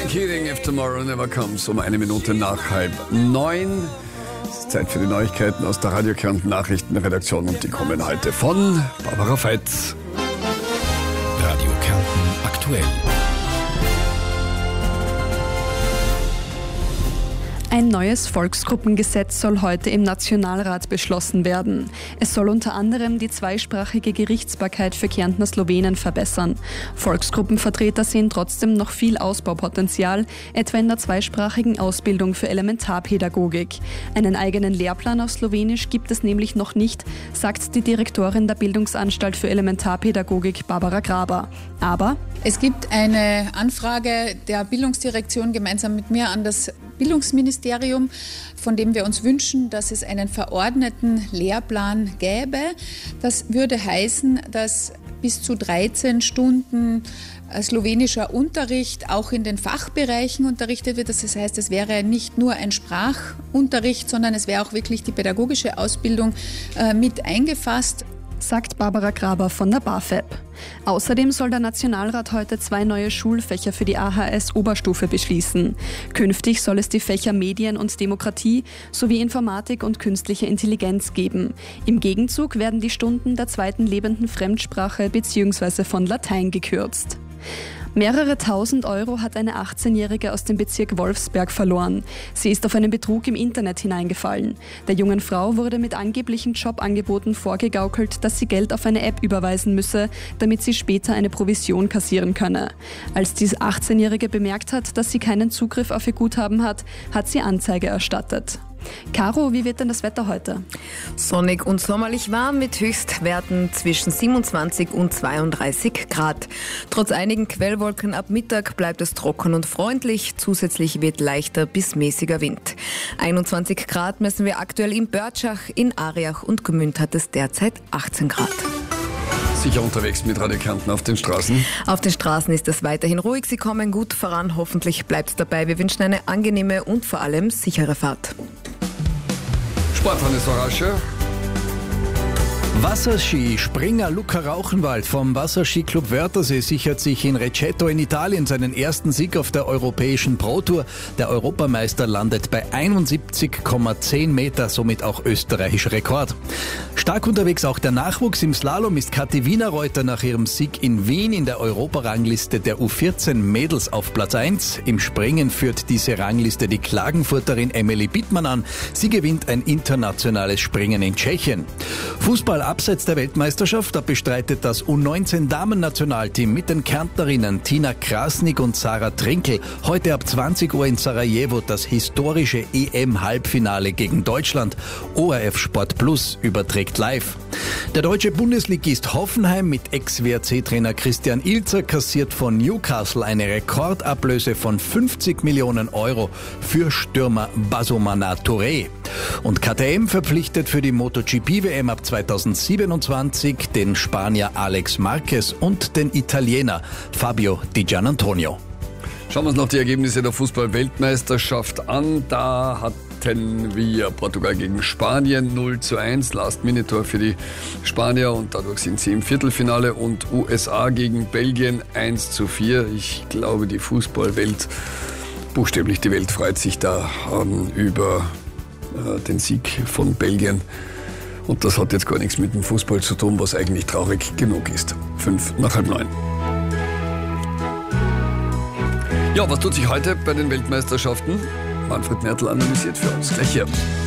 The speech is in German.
Keating, If Tomorrow Never Comes, um 1 Minute nach 8:30. Es ist Zeit für die Neuigkeiten aus der Radio Kärnten Nachrichtenredaktion und die kommen heute von Barbara Feitz. Radio Kärnten aktuell. Ein neues Volksgruppengesetz soll heute im Nationalrat beschlossen werden. Es soll unter anderem die zweisprachige Gerichtsbarkeit für Kärntner Slowenen verbessern. Volksgruppenvertreter sehen trotzdem noch viel Ausbaupotenzial, etwa in der zweisprachigen Ausbildung für Elementarpädagogik. Einen eigenen Lehrplan auf Slowenisch gibt es nämlich noch nicht, sagt die Direktorin der Bildungsanstalt für Elementarpädagogik Barbara Graber. Aber es gibt eine Anfrage der Bildungsdirektion gemeinsam mit mir an das Bildungsministerium, von dem wir uns wünschen, dass es einen verordneten Lehrplan gäbe. Das würde heißen, dass bis zu 13 Stunden slowenischer Unterricht auch in den Fachbereichen unterrichtet wird. Das heißt, es wäre nicht nur ein Sprachunterricht, sondern es wäre auch wirklich die pädagogische Ausbildung mit eingefasst, sagt Barbara Graber von der BAföB. Außerdem soll der Nationalrat heute 2 neue Schulfächer für die AHS-Oberstufe beschließen. Künftig soll es die Fächer Medien und Demokratie sowie Informatik und künstliche Intelligenz geben. Im Gegenzug werden die Stunden der zweiten lebenden Fremdsprache bzw. von Latein gekürzt. Mehrere tausend Euro hat eine 18-Jährige aus dem Bezirk Wolfsberg verloren. Sie ist auf einen Betrug im Internet hineingefallen. Der jungen Frau wurde mit angeblichen Jobangeboten vorgegaukelt, dass sie Geld auf eine App überweisen müsse, damit sie später eine Provision kassieren könne. Als die 18-Jährige bemerkt hat, dass sie keinen Zugriff auf ihr Guthaben hat, hat sie Anzeige erstattet. Caro, wie wird denn das Wetter heute? Sonnig und sommerlich warm mit Höchstwerten zwischen 27 und 32 Grad. Trotz einigen Quellwolken ab Mittag bleibt es trocken und freundlich. Zusätzlich weht leichter bis mäßiger Wind. 21 Grad messen wir aktuell in Börtschach, in Ariach und Gmünd hat es derzeit 18 Grad. Sicher unterwegs mit Radio Kärnten auf den Straßen? Auf den Straßen ist es weiterhin ruhig. Sie kommen gut voran. Hoffentlich bleibt es dabei. Wir wünschen eine angenehme und vor allem sichere Fahrt. Sport, Hannes Warasche. Wasserski. Springer Luca Rauchenwald vom Wasserskiclub Wörthersee sichert sich in Recetto in Italien seinen ersten Sieg auf der europäischen Pro-Tour. Der Europameister landet bei 71,10 Meter, somit auch österreichischer Rekord. Stark unterwegs auch der Nachwuchs. Im Slalom ist Kathi Wienerreuter nach ihrem Sieg in Wien in der Europarangliste der U14 Mädels auf Platz 1. Im Springen führt diese Rangliste die Klagenfurterin Emily Bittmann an. Sie gewinnt ein internationales Springen in Tschechien. Fußball abseits der Weltmeisterschaft, da bestreitet das U19-Damen-Nationalteam mit den Kärntnerinnen Tina Krasnick und Sarah Trinkel heute ab 20 Uhr in Sarajevo das historische EM-Halbfinale gegen Deutschland. ORF Sport Plus überträgt live. Der deutsche Bundesligist Hoffenheim mit Ex-WRC-Trainer Christian Ilzer kassiert von Newcastle eine Rekordablöse von 50 Millionen Euro für Stürmer Basomana Touré. Und KTM verpflichtet für die MotoGP-WM ab 2027 den Spanier Alex Marquez und den Italiener Fabio Di Giannantonio. Schauen wir uns noch die Ergebnisse der Fußball-Weltmeisterschaft an. Da hatten wir Portugal gegen Spanien 0:1, Last-Minute-Tor für die Spanier und dadurch sind sie im Viertelfinale, und USA gegen Belgien 1:4. Ich glaube, die Fußballwelt, buchstäblich die Welt, freut sich da über den Sieg von Belgien. Und das hat jetzt gar nichts mit dem Fußball zu tun, was eigentlich traurig genug ist. 8:55. Ja, was tut sich heute bei den Weltmeisterschaften? Manfred Mertl analysiert für uns gleich hier.